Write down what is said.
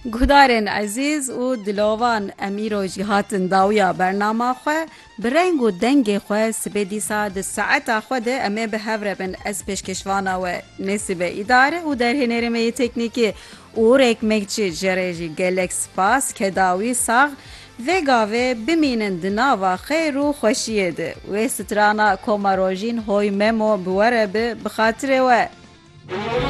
Guhdarên ezîz û dilovan Emîro jî hatin dawiya bernama xwe bi reng û dengê xwe sibê dîsa di saeta xwe de em ê bi hev re bin. Ez pêşkeşvana we Nêsîbe îdare û derhênêrîmeyê teknîkî û rêkmekçî jerê jî gelek spas kedawî sax vê gavê bimînin di nava xêr û xweşiyê de. Wê strana Komarojîn hoy Memo bi were bi xatirê we.